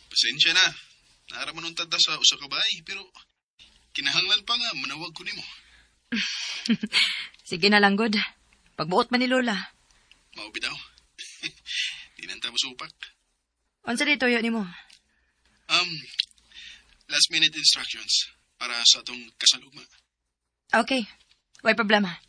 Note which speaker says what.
Speaker 1: Pasensya na. Naaraman untad ta sa usa ka bahay, pero kinahanglan pa nga manawag ko nimo.
Speaker 2: Sige na lang, God. Pagbuot man ni Lola.
Speaker 1: Mao bitaw. Di nanta masupak.
Speaker 2: Unsa di toyo nimo?
Speaker 1: Last minute instructions para sa atong kasalugma.
Speaker 2: Okay. Way problema.